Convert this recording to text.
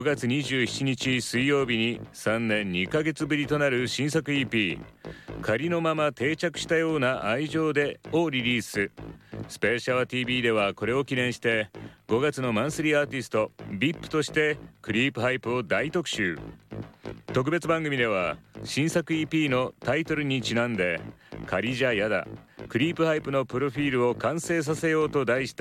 5月27日水曜日に3年2ヶ月ぶりとなる新作 EP「仮のまま定着したような愛情で」をリリース。スペーシャワー TV ではこれを記念して5月のマンスリーアーティスト VIP としてクリープハイプを大特集。特別番組では新作 EP のタイトルにちなんで「仮じゃやだクリープハイプのプロフィールを完成させよう」と題した